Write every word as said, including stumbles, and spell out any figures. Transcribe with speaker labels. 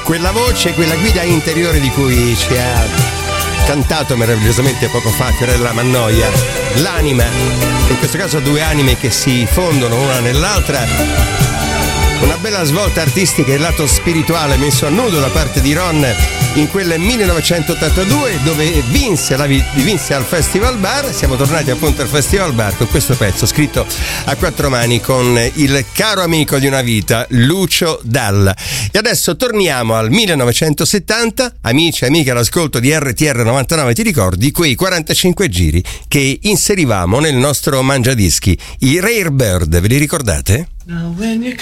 Speaker 1: Quella voce, quella guida interiore di cui ci ha cantato meravigliosamente poco fa Fiorella Mannoia, l'anima, in questo caso due anime che si fondono una nell'altra. Una bella svolta artistica e il lato spirituale messo a nudo da parte di Ron in quel millenovecentottantadue, dove vinse, la, vinse al Festival Bar. Siamo tornati appunto al Festival Bar con questo pezzo scritto a quattro mani con il caro amico di una vita, Lucio Dalla. E adesso torniamo al millenovecentosettanta, amici e amiche all'ascolto di R T R novantanove, ti ricordi quei quarantacinque giri che inserivamo nel nostro mangiadischi, i Rare Bird, ve li ricordate?